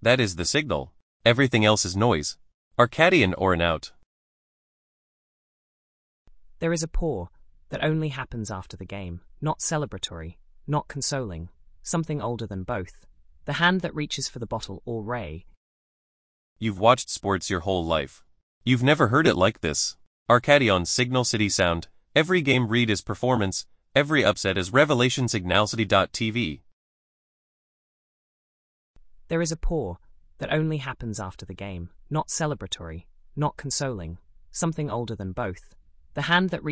That is the signal. Everything else is noise. Arcadian or an out. There is a pour that only happens after the game, not celebratory, not consoling, something older than both. The hand that reaches for the bottle or ray. You've watched sports your whole life. You've never heard it like this. Arcadion Signal City Sound. Every game read is performance, every upset is revelation. Signalcity.tv. There is a pour that only happens after the game, not celebratory, not consoling, something older than both. The hand that